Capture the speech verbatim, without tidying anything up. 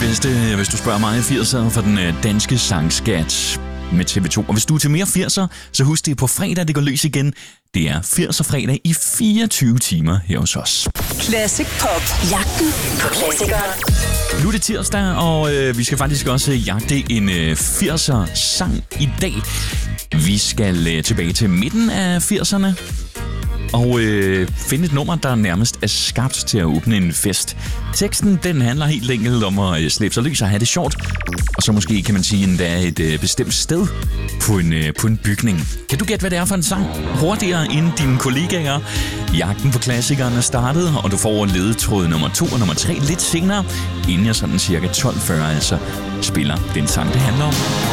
bedste, hvis du spørger mig, i firserne for den danske sangskat med T V to. Og hvis du er til mere firser, så husk det på fredag, det går løs igen. Det er firser fredag i fireogtyve timer her hos os. Classic Pop. Jagten på klassikere. Nu er det tirsdag, og øh, vi skal faktisk også jagte en øh, firser-sang i dag. Vi skal øh, tilbage til midten af firserne og øh, finde et nummer, der nærmest er skabt til at åbne en fest. Teksten, den handler helt enkelt om at øh, slippe sig løs og have det sjovt. Og så måske kan man sige, at der er et øh, bestemt sted på en, øh, på en bygning. Kan du gætte, hvad det er for en sang? Hurtigere end dine kollegaer. Jagten på klassikeren er startet, og du får ledetråd nummer to og nummer tre lidt senere, inden jeg sådan cirka tolv fyrre altså spiller den sang, det handler om.